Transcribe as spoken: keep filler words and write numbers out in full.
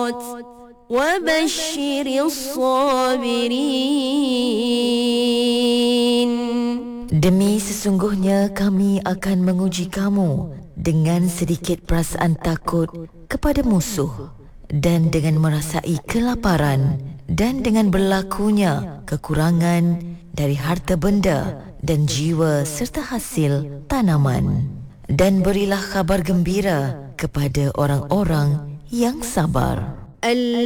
وبشر الصابرين. Demi sesungguhnya kami akan menguji kamu dengan sedikit perasaan takut kepada musuh dan dengan merasai kelaparan dan dengan berlakunya kekurangan dari harta benda dan jiwa serta hasil tanaman. Dan berilah kabar gembira kepada orang-orang yang sabar.